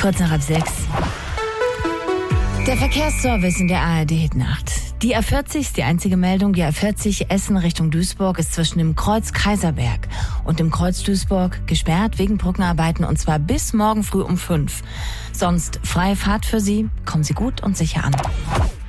Kurz nach 6. Der Verkehrsservice in der ARD-Nacht. Die A40 ist die einzige Meldung. Die A40 Essen Richtung Duisburg ist zwischen dem Kreuz Kaiserberg und dem Kreuz Duisburg gesperrt wegen Brückenarbeiten, und zwar bis morgen früh um 5. Sonst freie Fahrt für Sie. Kommen Sie gut und sicher an.